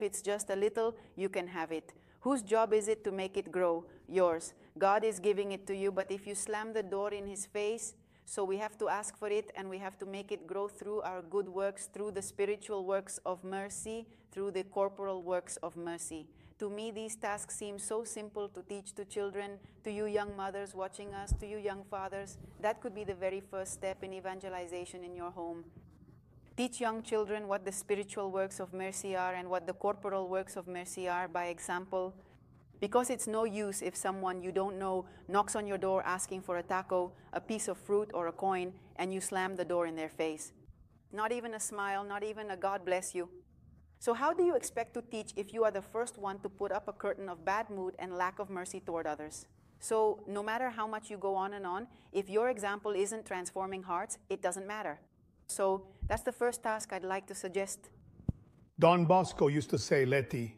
If it's just a little, you can have it. Whose job is it to make it grow? Yours. God is giving it to you, but if you slam the door in his face, so we have to ask for it, and we have to make it grow through our good works, through the spiritual works of mercy, through the corporal works of mercy. To me, these tasks seem so simple to teach to children, to you young mothers watching us, to you young fathers. That could be the very first step in evangelization in your home. Teach young children what the spiritual works of mercy are and what the corporal works of mercy are by example. Because it's no use if someone you don't know knocks on your door asking for a taco, a piece of fruit, or a coin, and you slam the door in their face. Not even a smile, not even a God bless you. So how do you expect to teach if you are the first one to put up a curtain of bad mood and lack of mercy toward others? So no matter how much you go on and on, if your example isn't transforming hearts, it doesn't matter. So that's the first task I'd like to suggest. Don Bosco used to say, Letty,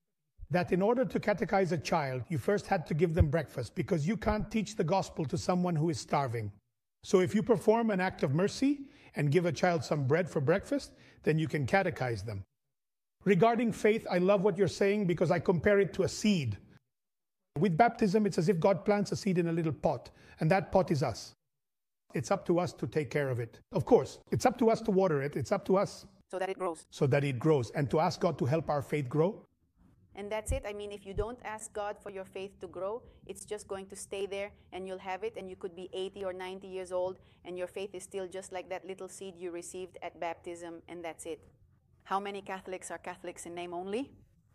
that in order to catechize a child, you first had to give them breakfast because you can't teach the gospel to someone who is starving. So if you perform an act of mercy and give a child some bread for breakfast, then you can catechize them. Regarding faith, I love what you're saying because I compare it to a seed. With baptism, it's as if God plants a seed in a little pot, and that pot is us. It's up to us to take care of it. Of course, it's up to us to water it. It's up to us. So that it grows. So that it grows, and to ask God to help our faith grow. And that's it. I mean, if you don't ask God for your faith to grow, it's just going to stay there and you'll have it, and you could be 80 or 90 years old and your faith is still just like that little seed you received at baptism, and that's it. How many Catholics are Catholics in name only?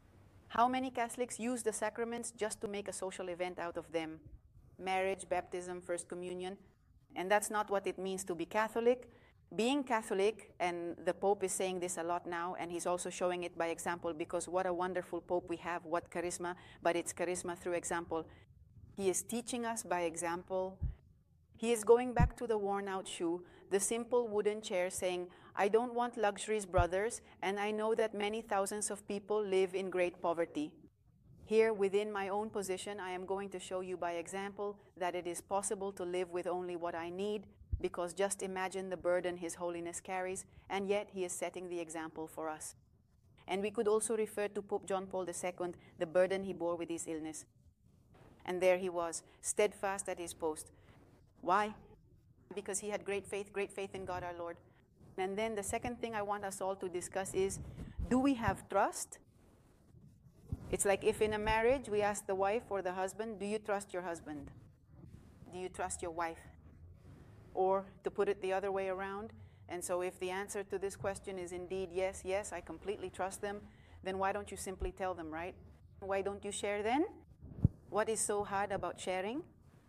How many Catholics use the sacraments just to make a social event out of them? Marriage, baptism, First Communion. And that's not what it means to be Catholic. Being Catholic, and the Pope is saying this a lot now, and he's also showing it by example, because what a wonderful Pope we have, what charisma, but it's charisma through example. He is teaching us by example. He is going back to the worn-out shoe, the simple wooden chair, saying, I don't want luxuries, brothers, and I know that many thousands of people live in great poverty. Here, within my own position, I am going to show you by example that it is possible to live with only what I need, because just imagine the burden His Holiness carries, and yet He is setting the example for us. And we could also refer to Pope John Paul II, the burden he bore with his illness. And there he was, steadfast at his post. Why? Because he had great faith in God our Lord. And then the second thing I want us all to discuss is, do we have trust? It's like if in a marriage we ask the wife or the husband, do you trust your husband? Do you trust your wife? Or to put it the other way around, and so if the answer to this question is indeed yes, yes, I completely trust them, then why don't you simply tell them, right? Why don't you share then? What is so hard about sharing?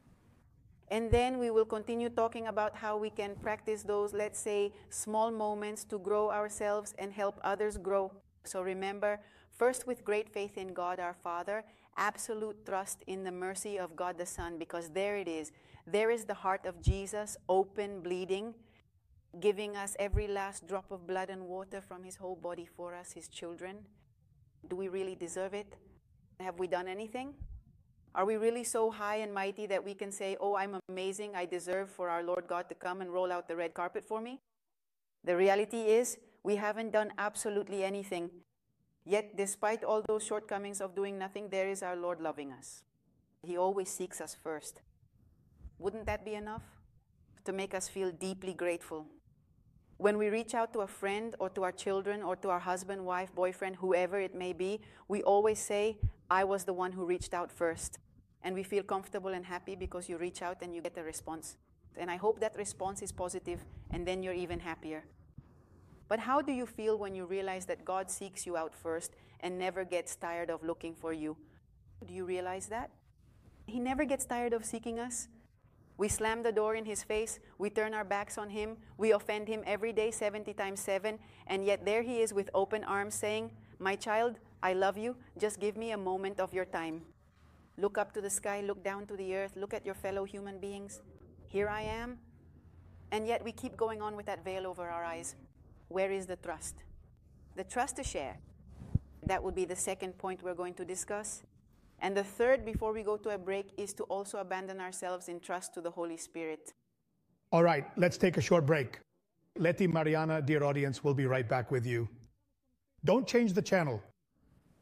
And then we will continue talking about how we can practice those, let's say, small moments to grow ourselves and help others grow. So remember, first with great faith in God our Father, absolute trust in the mercy of God the Son, because there it is. There is the heart of Jesus, open, bleeding, giving us every last drop of blood and water from His whole body for us, His children. Do we really deserve it? Have we done anything? Are we really so high and mighty that we can say, oh, I'm amazing, I deserve for our Lord God to come and roll out the red carpet for me? The reality is, we haven't done absolutely anything. Yet, despite all those shortcomings of doing nothing, there is our Lord loving us. He always seeks us first. Wouldn't that be enough to make us feel deeply grateful? When we reach out to a friend or to our children or to our husband, wife, boyfriend, whoever it may be, we always say, I was the one who reached out first. And we feel comfortable and happy because you reach out and you get a response. And I hope that response is positive, and then you're even happier. But how do you feel when you realize that God seeks you out first and never gets tired of looking for you? Do you realize that? He never gets tired of seeking us. We slam the door in His face, we turn our backs on Him, we offend Him every day 70 times 7, and yet there He is with open arms saying, my child, I love you, just give me a moment of your time. Look up to the sky, look down to the earth, look at your fellow human beings. Here I am. And yet we keep going on with that veil over our eyes. Where is the trust? The trust to share. That would be the second point we're going to discuss. And the third, before we go to a break, is to also abandon ourselves in trust to the Holy Spirit. All right, let's take a short break. Letty, Mariana, dear audience, we'll be right back with you. Don't change the channel.